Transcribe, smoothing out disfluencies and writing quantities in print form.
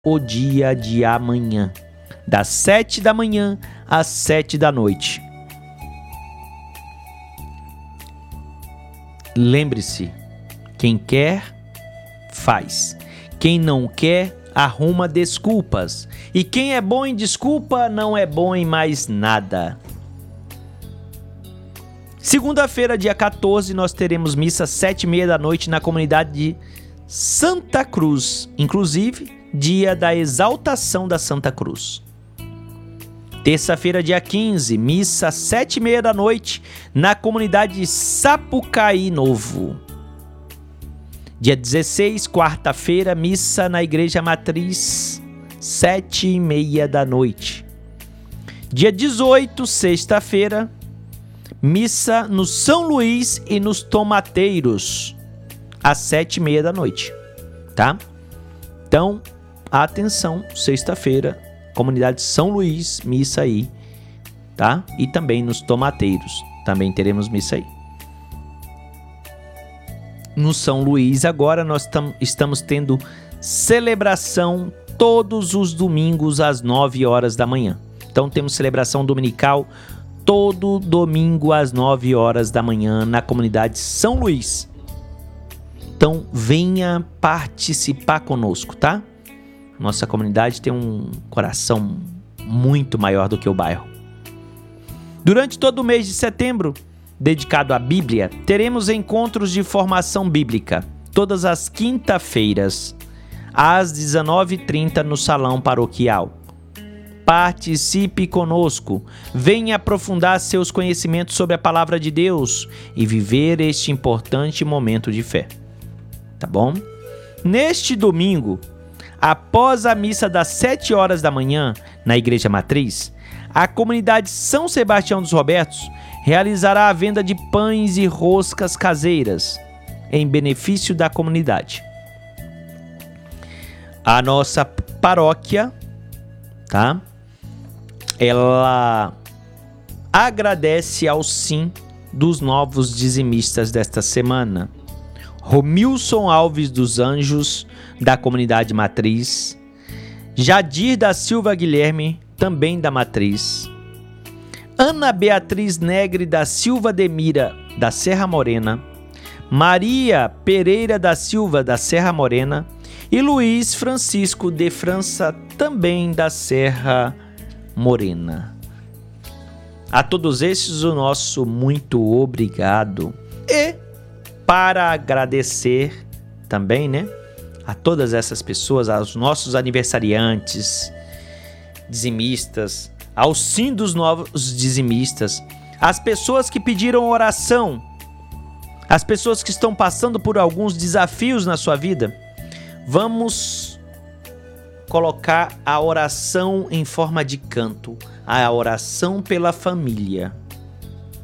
o dia de amanhã, das 7 da manhã às 7 da noite. Lembre-se, quem quer, faz. Quem não quer, arruma desculpas. E quem é bom em desculpa, não é bom em mais nada. Segunda-feira, dia 14, nós teremos missa às 7h30 da noite na comunidade de Santa Cruz. Inclusive, dia da exaltação da Santa Cruz. Terça-feira, dia 15, missa às 7h30 da noite na comunidade de Sapucaí Novo. Dia 16, quarta-feira, missa na Igreja Matriz, 7h30 da noite. Dia 18, sexta-feira, missa no São Luís e nos Tomateiros, às 7h30 da noite, tá? Então, atenção, sexta-feira, comunidade São Luís, missa aí, tá? E também nos Tomateiros, também teremos missa aí. No São Luís agora nós estamos tendo celebração todos os domingos às 9 horas da manhã. Então temos celebração dominical todo domingo às 9 horas da manhã na comunidade São Luís. Então venha participar conosco, tá? Nossa comunidade tem um coração muito maior do que o bairro. Durante todo o mês de setembro, dedicado à Bíblia, teremos encontros de formação bíblica, todas as quinta-feiras, às 19h30 no Salão Paroquial. Participe conosco, venha aprofundar seus conhecimentos sobre a Palavra de Deus e viver este importante momento de fé. Tá bom? Neste domingo, após a missa das 7 horas da manhã, na Igreja Matriz, a comunidade São Sebastião dos Robertos realizará a venda de pães e roscas caseiras em benefício da comunidade. A nossa paróquia, tá? Ela agradece ao sim dos novos dizimistas desta semana. Romilson Alves dos Anjos, da comunidade Matriz. Jadir da Silva Guilherme, também da Matriz. Ana Beatriz Negre da Silva Demira, da Serra Morena. Maria Pereira da Silva, da Serra Morena. E Luiz Francisco de França, também da Serra Morena. A todos estes o nosso muito obrigado. E para agradecer também, né, a todas essas pessoas, aos nossos aniversariantes, dizimistas, ao sim dos novos dizimistas, as pessoas que pediram oração, as pessoas que estão passando por alguns desafios na sua vida, vamos colocar a oração em forma de canto, a oração pela família.